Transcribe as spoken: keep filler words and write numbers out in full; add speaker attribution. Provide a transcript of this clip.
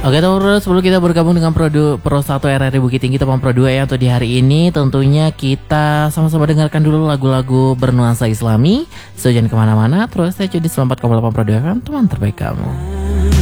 Speaker 1: Oke teman-teman, sebelum kita bergabung dengan Pro, Pro satu R R I Bukit Tinggi Tepang Pro dua ya untuk di hari ini, tentunya kita sama-sama dengarkan dulu lagu-lagu bernuansa Islami. So jangan kemana-mana, terus saya jadi selamat kamu delapan Pro dua F M, teman terbaik kamu.